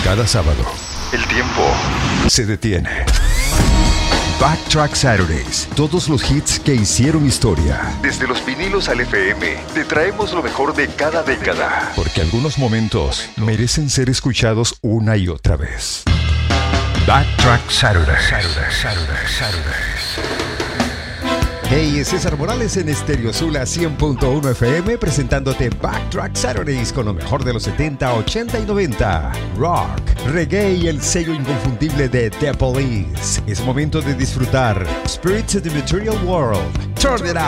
Cada sábado, El tiempo se detiene. Backtrack Saturdays. Todos los hits que hicieron historia. desde los vinilos al FM, te traemos lo mejor de cada década. Porque algunos momentos merecen ser escuchados una y otra vez. Backtrack Saturdays. Hey, es César Morales en Estéreo Azul 100.1 FM presentándote Backtrack Saturdays con lo mejor de los 70, 80 y 90. Rock, reggae y el sello inconfundible de The Police. Es momento de disfrutar Spirits of the Material World. Turn it up.